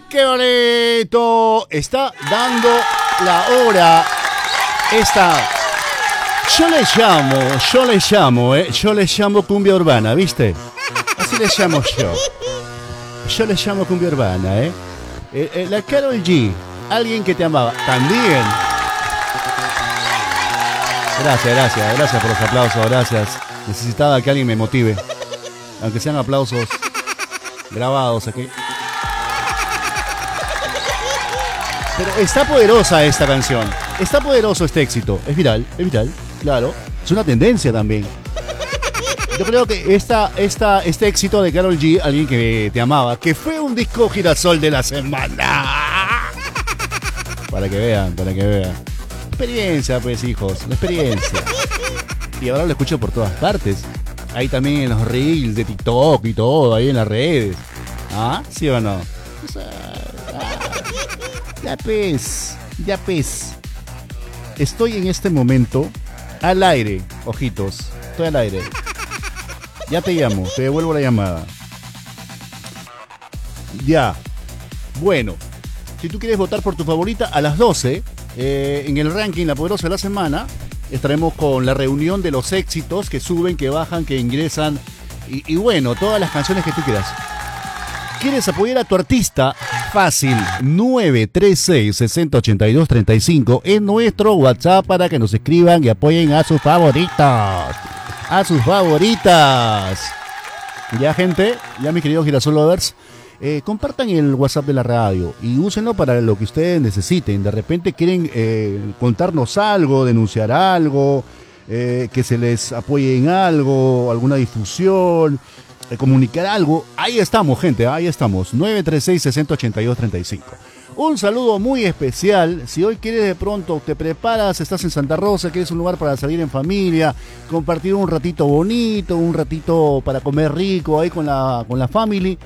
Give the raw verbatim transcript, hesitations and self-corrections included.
¡Qué bonito! Está dando la hora. Esta. Yo le llamo, yo le llamo, ¿eh? Yo le llamo cumbia urbana, ¿viste? Así le llamo yo. Yo le llamo cumbia urbana, ¿eh? eh, eh la Karol G, alguien que te amaba. También. Gracias, gracias, gracias por los aplausos, gracias. Necesitaba que alguien me motive. Aunque sean aplausos grabados aquí. Pero está poderosa esta canción. Está poderoso este éxito. Es viral, es viral, claro. Es una tendencia también. Yo creo que esta, esta, este éxito de Karol G, alguien que te amaba, que fue un disco girasol de la semana. Para que vean, para que vean. Experiencia, pues, hijos, la experiencia. Y ahora lo escucho por todas partes. Ahí también en los reels de TikTok y todo, ahí en las redes. ¿Ah? ¿Sí o no? O sea, ah, ya pues, ya pues. Estoy en este momento al aire, ojitos. Estoy al aire. Ya te llamo, te devuelvo la llamada. Ya. Bueno, si tú quieres votar por tu favorita a las doce, eh, en el ranking La Poderosa de la Semana, estaremos con la reunión de los éxitos que suben, que bajan, que ingresan y, y bueno, todas las canciones que tú quieras. ¿Quieres apoyar a tu artista? Fácil, nueve tres seis, seis cero ocho dos tres cinco en nuestro WhatsApp para que nos escriban y apoyen a sus favoritos. A sus favoritas. Ya, gente, ya mis queridos Girasol Lovers, eh, compartan el WhatsApp de la radio y úsenlo para lo que ustedes necesiten. De repente quieren eh, contarnos algo, denunciar algo, eh, que se les apoye en algo, alguna difusión, eh, comunicar algo. Ahí estamos, gente, ahí estamos. nueve tres seis, seis cero ocho dos tres cinco. Un saludo muy especial. Si hoy quieres de pronto, te preparas, estás en Santa Rosa, quieres un lugar para salir en familia, compartir un ratito bonito, un ratito para comer rico ahí con la, con la family.